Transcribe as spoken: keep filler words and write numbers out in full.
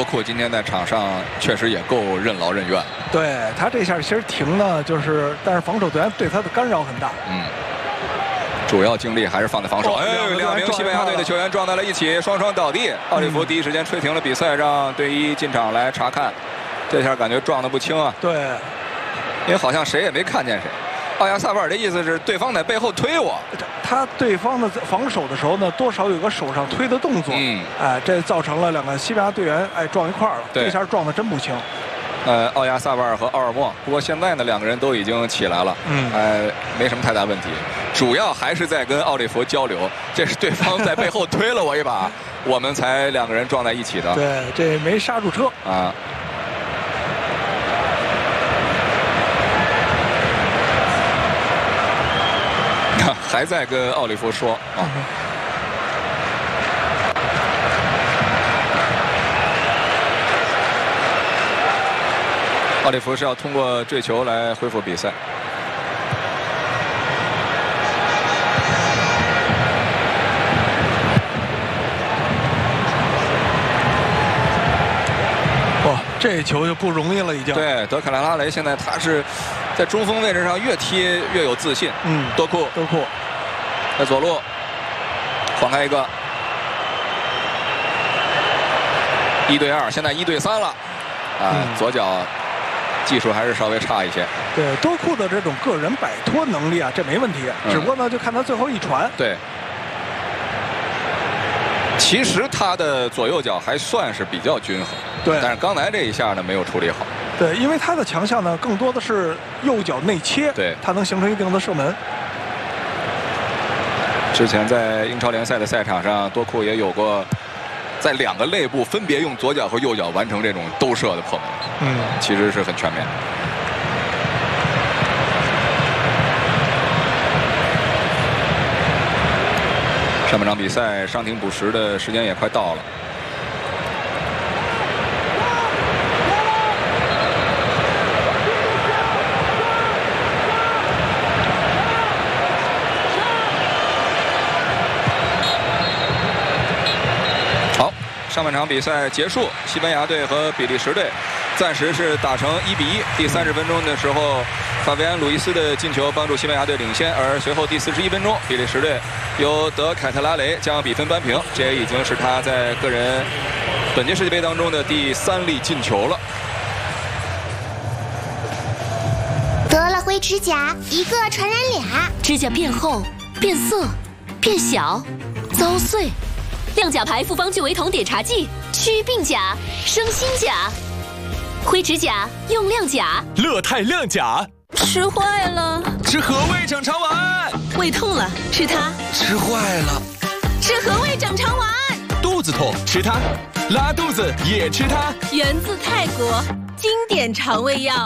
多库今天在场上确实也够任劳任怨。 对他这下其实停呢，就是但是防守队员对他的干扰很大。 嗯。 主要精力还是放在防守。哎，两名西班牙队的球员撞在了一起，双双倒地。奥利弗第一时间吹停了比赛，让队医进场来查看。这下感觉撞得不轻啊。 对， 因为好像谁也没看见谁。奥亚萨巴尔的意思是对方在背后推我。 他对方的防守的时候呢，多少有个手上推的动作。嗯。哎，这造成了两个西班牙队员哎撞一块儿了。这下撞得真不轻。 呃，奥亚萨巴尔和奥尔莫，不过现在呢，两个人都已经起来了，嗯，呃，没什么太大问题，主要还是在跟奥利弗交流，这是对方在背后推了我一把，我们才两个人撞在一起的。 对，这没刹住车啊。还在跟奥利弗说啊。嗯 奥利弗是要通过坠球来恢复比赛。 哇，这球就不容易了，已经。 对，德凯拉拉雷现在他是在中锋位置上越踢越有自信。嗯，多库， 多库在左路晃开一个，一对二，现在一对三了。啊，嗯、左脚。 技术还是稍微差一些。 对，多库的这种个人摆脱能力啊，这没问题。嗯、只不过呢，就看他最后一传。 对。其实他的左右脚还算是比较均衡。 对。 但是刚才这一下呢，没有处理好。 对，因为他的强项呢，更多的是右脚内切。 对。 他能形成一定的射门。 之前在英超联赛的赛场上，多库也有过。 在两个肋部分别用左脚和右脚完成这种兜射的破门，嗯，其实是很全面。上半场比赛伤停补时的时间也快到了。 上半场比赛结束，西班牙队和比利时队暂时是打成一比一。第三十分钟的时候，法比安·鲁伊斯的进球帮助西班牙队领先，而随后第四十一分钟，比利时队由德凯特拉雷将比分扳平，这也已经是他在个人本届世界杯当中的第三粒进球了。 得了灰指甲，一个传染俩， 指甲变厚、变色、变小、遭碎。 亮甲牌复方聚维酮碘茶剂，祛病甲，生新甲。灰指甲用亮甲， 乐泰亮甲。 吃坏了， 吃和胃整肠丸。 胃痛了，吃它。 吃坏了， 吃和胃整肠丸。 肚子痛，吃它。拉肚子也吃它。 源自泰国，经典肠胃药。